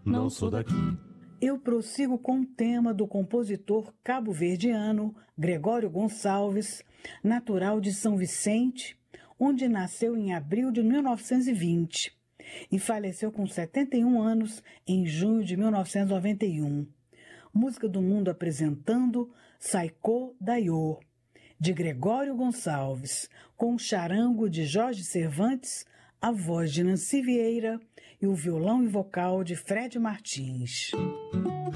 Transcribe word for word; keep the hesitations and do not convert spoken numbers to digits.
não sou daqui. Eu prossigo com o tema do compositor cabo-verdiano Gregório Gonçalves, natural de São Vicente, onde nasceu em abril de mil novecentos e vinte e faleceu com setenta e um anos em junho de mil novecentos e noventa e um. Música do Mundo apresentando Saikô Daiô, de Gregório Gonçalves, com o charango de Jorge Cervantes, a voz de Nancy Vieira e o violão e vocal de Fred Martins.